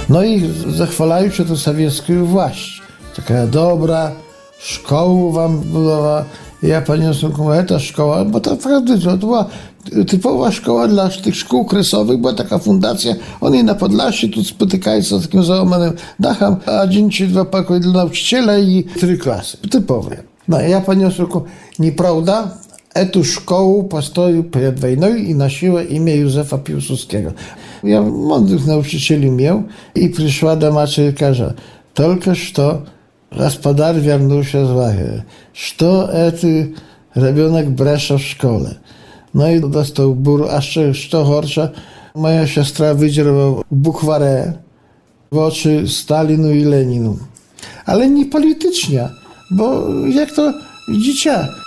No i zachwalają się to sowiecką właść. Taka dobra szkoła wam budowa. Ja paniosłem ta szkoła, bo to naprawdę to była typowa szkoła dla tych szkół kresowych, była taka fundacja, oni na Podlasiu tu spotykają się z takim załamanym dachem, a dzień czy dwa pokoje dla nauczyciela i 3 klasy. Typowe. No ja paniosłem, nieprawda, etą szkołę postoił przed wojną i nosiła imię Józefa Piłsudskiego. Ja mądrych nauczycieli miał i przyszła do maczy i kaže, tylko что gospodar вернулся z Wachy, что это ребенок бреша w szkole. No i dostał bór, a co gorsza, moja siostra wydzierła bukwarę w oczy Stalinu i Leninu. Ale nie politycznie, bo jak to dziecię